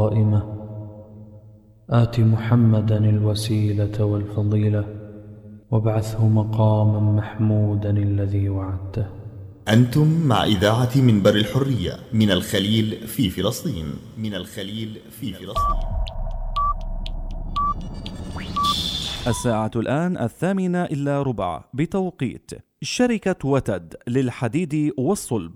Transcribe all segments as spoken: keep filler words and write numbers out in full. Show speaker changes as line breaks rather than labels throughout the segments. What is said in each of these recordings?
القائمة آت محمدا الوسيلة والفضيلة وابعثه مقاما محمودا الذي وعدته.
أنتم مع إذاعة منبر الحرية من الخليل في فلسطين من الخليل في فلسطين.
الساعة الآن الثامنة إلا ربع بتوقيت. شركة وتد للحديد والصلب.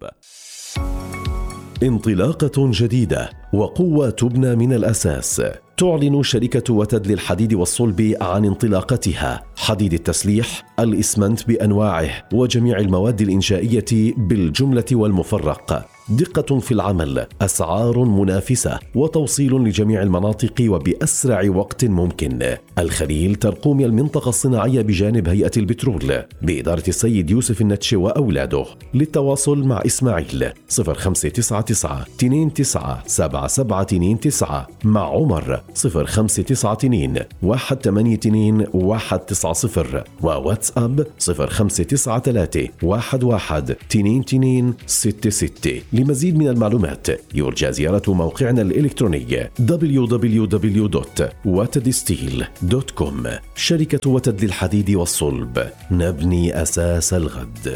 انطلاقة جديدة وقوة تبنى من الأساس. تعلن شركة وتد للحديد والصلب عن انطلاقتها حديد التسليح، الإسمنت بأنواعه وجميع المواد الإنشائية بالجملة والمفرق. دقة في العمل، أسعار منافسة، وتوصيل لجميع المناطق وبأسرع وقت ممكن. الخليل ترقوم المنطقة الصناعية بجانب هيئة البترول بإدارة السيد يوسف النتش وأولاده. للتواصل مع إسماعيل صفر خمسة تسعة تسعة اثنين تسعة سبعة سبعة اثنين تسعة، مع عمر صفر خمسة تسعة اثنين واحد ثمانية اثنين واحد تسعة صفر، وواتساب صفر خمسة تسعة ثلاثة واحد واحد اثنين اثنين ستة ستة. لمزيد من المعلومات يرجى زيارة موقعنا الإلكتروني دبليو دبليو دبليو دوت وتد ستيل دوت كوم. شركة وتد للحديد والصلب، نبني أساس الغد.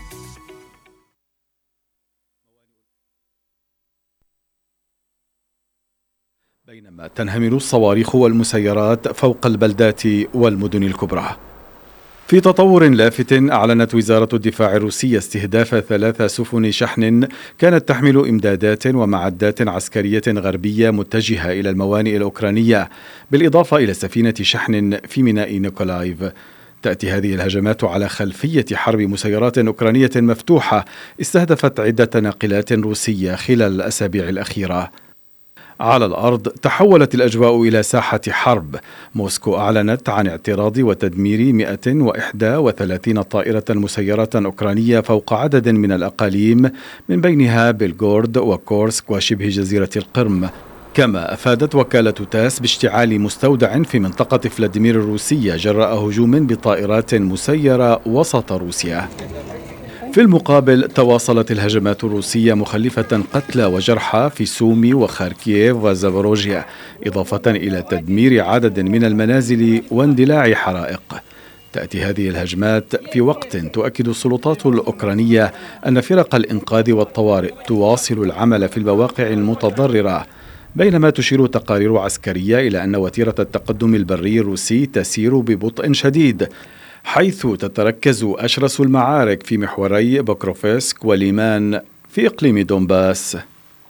بينما تنهمر الصواريخ والمسيرات فوق البلدات والمدن الكبرى. في تطور لافت، أعلنت وزارة الدفاع الروسية استهداف ثلاث سفن شحن كانت تحمل إمدادات ومعدات عسكرية غربية متجهة إلى الموانئ الأوكرانية، بالإضافة إلى سفينة شحن في ميناء نيكولايف. تأتي هذه الهجمات على خلفية حرب مسيرات أوكرانية مفتوحة استهدفت عدة ناقلات روسية خلال الأسابيع الأخيرة. على الأرض تحولت الأجواء إلى ساحة حرب. موسكو أعلنت عن اعتراض وتدمير مئة وإحدى وثلاثين طائرة مسيرة أوكرانية فوق عدد من الأقاليم، من بينها بلغورود وكورسك وشبه جزيرة القرم. كما أفادت وكالة تاس باشتعال مستودع في منطقة فلاديمير الروسية جراء هجوم بطائرات مسيرة وسط روسيا. في المقابل تواصلت الهجمات الروسية مخلفة قتلى وجرحى في سومي وخاركييف وزابوروجيا، إضافة إلى تدمير عدد من المنازل واندلاع حرائق. تأتي هذه الهجمات في وقت تؤكد السلطات الأوكرانية أن فرق الإنقاذ والطوارئ تواصل العمل في المواقع المتضررة، بينما تشير تقارير عسكرية إلى أن وتيرة التقدم البري الروسي تسير ببطء شديد، حيث تتركز أشرس المعارك في محوري بوكروفسك وليمان في إقليم دونباس.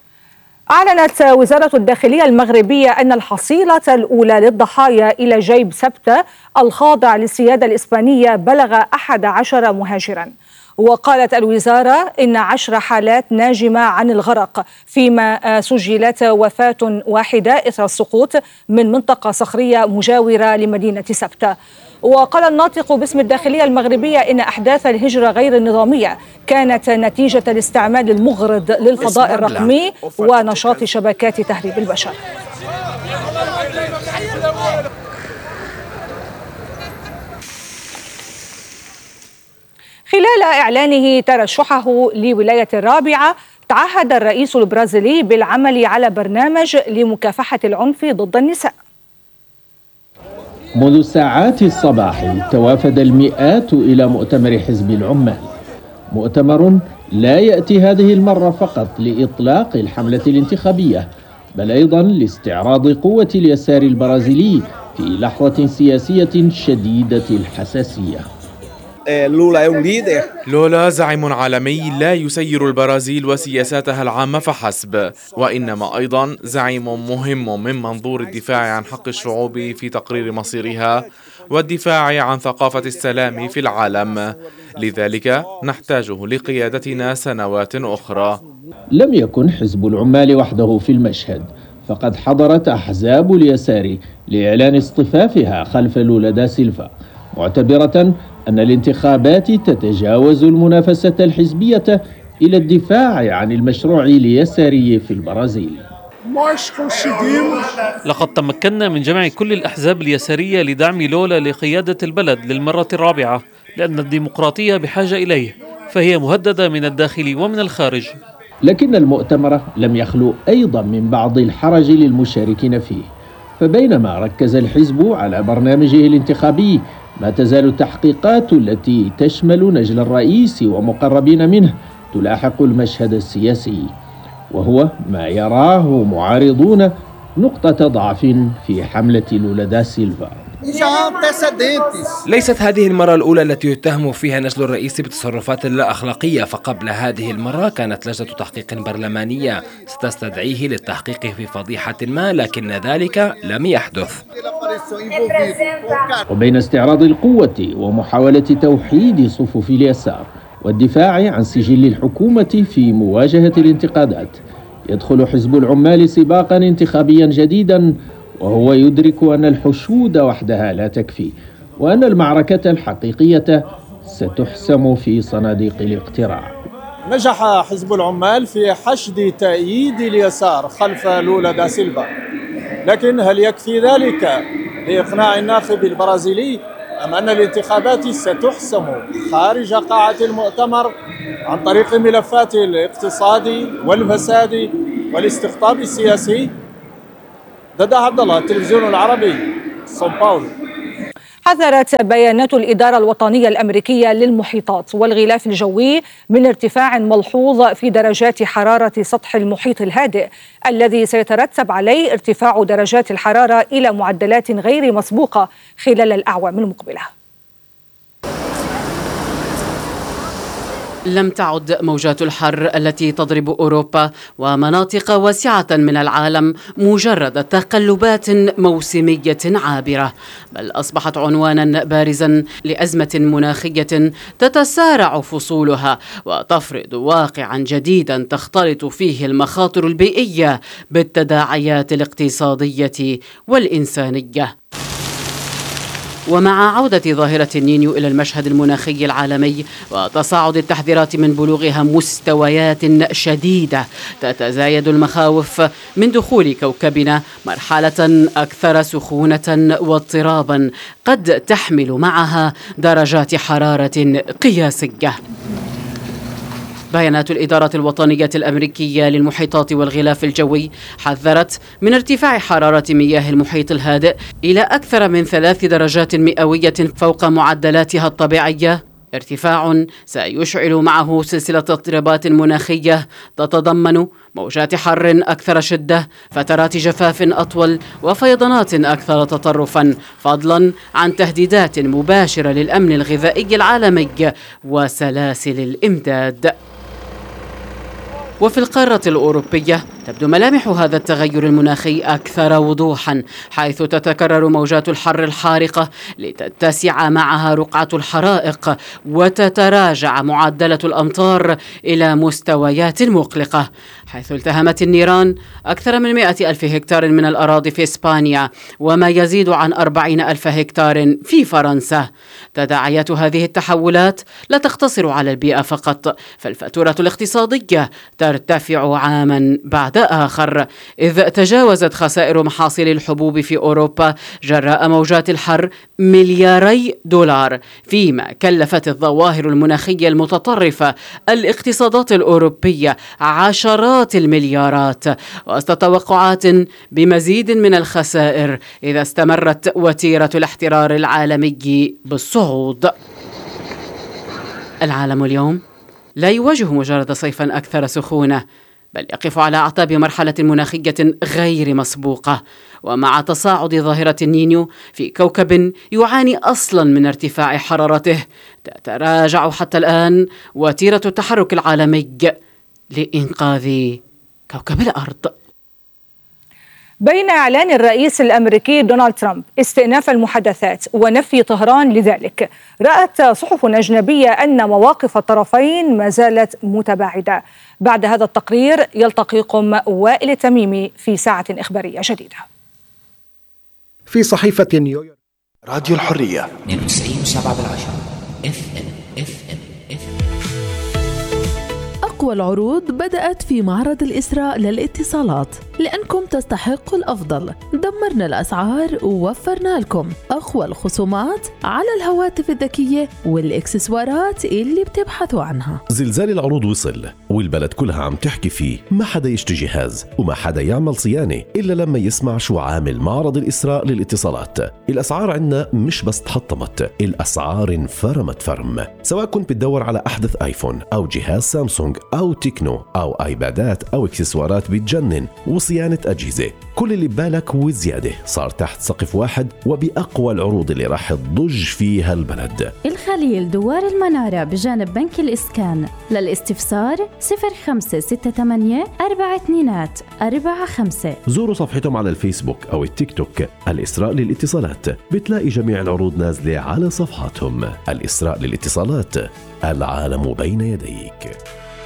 أعلنت وزارة الداخلية المغربية أن الحصيلة الأولى للضحايا إلى جيب سبتة الخاضع للسيادة الإسبانية بلغ أحد عشر مهاجرا. وقالت الوزارة إن عشر حالات ناجمة عن الغرق، فيما سجلت وفاة واحدة إثر السقوط من منطقة صخرية مجاورة لمدينة سبتة. وقال الناطق باسم الداخلية المغربية إن أحداث الهجرة غير النظامية كانت نتيجة الاستعمال المغرض للفضاء الرقمي ونشاط شبكات تهريب البشر. خلال إعلانه ترشحه لولاية الرابعة، تعهد الرئيس البرازيلي بالعمل على برنامج لمكافحة العنف ضد النساء.
منذ ساعات الصباح توافد المئات إلى مؤتمر حزب العمال، مؤتمر لا يأتي هذه المرة فقط لإطلاق الحملة الانتخابية، بل أيضا لاستعراض قوة اليسار البرازيلي في لحظة سياسية شديدة الحساسية.
لولا زعيم عالمي لا يسير البرازيل وسياساتها العامة فحسب، وإنما أيضا زعيم مهم من منظور الدفاع عن حق الشعوب في تقرير مصيرها والدفاع عن ثقافة السلام في العالم. لذلك نحتاجه لقيادتنا سنوات أخرى.
لم يكن حزب العمال وحده في المشهد، فقد حضرت أحزاب اليسار لإعلان اصطفافها خلف لولا دا سيلفا، معتبرة أن الانتخابات تتجاوز المنافسة الحزبية إلى الدفاع عن المشروع اليساري في البرازيل.
لقد تمكنا من جمع كل الأحزاب اليسارية لدعم لولا لقيادة البلد للمرة الرابعة، لأن الديمقراطية بحاجة إليه، فهي مهددة من الداخل ومن الخارج.
لكن المؤتمر لم يخلو أيضا من بعض الحرج للمشاركين فيه، فبينما ركز الحزب على برنامجه الانتخابي، ما تزال التحقيقات التي تشمل نجل الرئيس ومقربين منه تلاحق المشهد السياسي، وهو ما يراه معارضون نقطة ضعف في حملة لولا دا سيلفا.
ليست هذه المرة الأولى التي يتهم فيها نجل الرئيس بتصرفات لا أخلاقية، فقبل هذه المرة كانت لجنة تحقيق برلمانية ستستدعيه للتحقيق في فضيحة ما، لكن ذلك لم يحدث.
وبين استعراض القوة ومحاولة توحيد صفوف اليسار والدفاع عن سجل الحكومة في مواجهة الانتقادات، يدخل حزب العمال سباقا انتخابيا جديدا، وهو يدرك أن الحشود وحدها لا تكفي، وأن المعركة الحقيقية ستحسم في صناديق الاقتراع.
نجح حزب العمال في حشد تأييد اليسار خلف لولا دا سيلفا، لكن هل يكفي ذلك لإقناع الناخب البرازيلي أم أن الانتخابات ستحسم خارج قاعة المؤتمر عن طريق ملفات الاقتصاد والفساد والاستقطاب السياسي؟ دادا عبد الله، التلفزيون العربي، ساو باولو.
حذرت بيانات الإدارة الوطنية الأمريكية للمحيطات والغلاف الجوي من ارتفاع ملحوظ في درجات حرارة سطح المحيط الهادئ، الذي سيترتب عليه ارتفاع درجات الحرارة إلى معدلات غير مسبوقة خلال الأعوام المقبلة.
لم تعد موجات الحر التي تضرب أوروبا ومناطق واسعة من العالم مجرد تقلبات موسمية عابرة، بل أصبحت عنوانا بارزا لأزمة مناخية تتسارع فصولها وتفرض واقعا جديدا تختلط فيه المخاطر البيئية بالتداعيات الاقتصادية والإنسانية. ومع عودة ظاهرة النينيو إلى المشهد المناخي العالمي وتصاعد التحذيرات من بلوغها مستويات شديدة، تتزايد المخاوف من دخول كوكبنا مرحلة أكثر سخونة واضطرابا قد تحمل معها درجات حرارة قياسية. بيانات الإدارة الوطنية الأمريكية للمحيطات والغلاف الجوي حذرت من ارتفاع حرارة مياه المحيط الهادئ إلى أكثر من ثلاث درجات مئوية فوق معدلاتها الطبيعية، ارتفاع سيشعل معه سلسلة اضطرابات مناخية تتضمن موجات حر أكثر شدة، فترات جفاف أطول، وفيضانات أكثر تطرفا، فضلا عن تهديدات مباشرة للأمن الغذائي العالمي وسلاسل الإمداد. وفي القارة الأوروبية تبدو ملامح هذا التغير المناخي أكثر وضوحا، حيث تتكرر موجات الحر الحارقة لتتسع معها رقعة الحرائق وتتراجع معدلة الأمطار إلى مستويات مقلقة، حيث التهمت النيران أكثر من مئة ألف هكتار من الأراضي في إسبانيا وما يزيد عن أربعين ألف هكتار في فرنسا. تداعيات هذه التحولات لا تقتصر على البيئة فقط، فالفاتورة الاقتصادية ترتفع عاما بعد آخر، إذ تجاوزت خسائر محاصيل الحبوب في أوروبا جراء موجات الحر ملياري دولار، فيما كلفت الظواهر المناخية المتطرفة الاقتصادات الأوروبية عشرات المليارات، وسط توقعات بمزيد من الخسائر إذا استمرت وتيرة الاحترار العالمي بالصعود. العالم اليوم لا يواجه مجرد صيفا أكثر سخونة، بل يقف على أعتاب مرحلة مناخية غير مسبوقة، ومع تصاعد ظاهرة النينيو في كوكب يعاني أصلا من ارتفاع حرارته، تتراجع حتى الآن وتيرة التحرك العالمي لإنقاذ كوكب الأرض.
بين إعلان الرئيس الأمريكي دونالد ترامب استئناف المحادثات ونفي طهران لذلك، رأت صحف أجنبية أن مواقف الطرفين ما زالت متباعدة. بعد هذا التقرير يلتقيكم وائل التميمي في ساعة إخبارية جديدة.
في صحيفة نيويورك راديو الحرية
اثنين وتسعين وسبعة بالعشرة اف ام اف ام اف ام. أقوى العروض بدأت في معرض الإسراء للاتصالات، لأنكم تستحقوا الأفضل. دمرنا الأسعار ووفرنا لكم أقوى الخصومات على الهواتف الذكية والإكسسوارات اللي بتبحثوا عنها.
زلزال العروض وصل والبلد كلها عم تحكي فيه. ما حدا يشتري جهاز وما حدا يعمل صيانة إلا لما يسمع شو عامل معرض الإسراء للاتصالات. الأسعار عنا مش بس تحطمت، الأسعار انفرمت فرم. سواء كنت بتدور على أحدث آيفون أو جهاز سامسونج أو تكنو أو آيبادات أو إكسسوارات بتجنن وصيانة أجهزة، كل اللي ببالك وزيادة صار تحت سقف واحد وبأقوى العروض اللي راح تضج فيها البلد.
الخليل دوار المنارة بجانب بنك الإسكان. للاستفسار صفر خمسة ستة ثمانية أربعة اثنين أربعة خمسة.
زوروا صفحتهم على الفيسبوك أو التيك توك الإسراء للاتصالات، بتلاقي جميع العروض نازلة على صفحاتهم. الإسراء للاتصالات، العالم بين يديك.